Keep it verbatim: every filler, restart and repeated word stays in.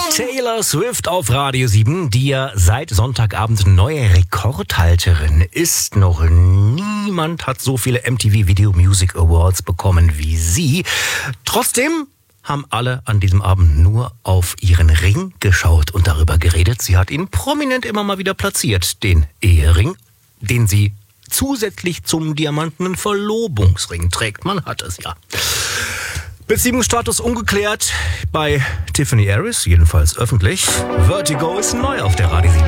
Taylor Swift auf Radio sieben, die ja seit Sonntagabend neue Rekordhalterin ist. Noch niemand hat so viele M T V Video Music Awards bekommen wie sie. Trotzdem haben alle an diesem Abend nur auf ihren Ring geschaut und darüber geredet. Sie hat ihn prominent immer mal wieder platziert, den Ehering, den sie zusätzlich zum diamantenen Verlobungsring trägt. Man hat es ja. Beziehungsstatus ungeklärt bei Tiffany Harris, jedenfalls öffentlich. Vertigo ist neu auf der Radio sieben.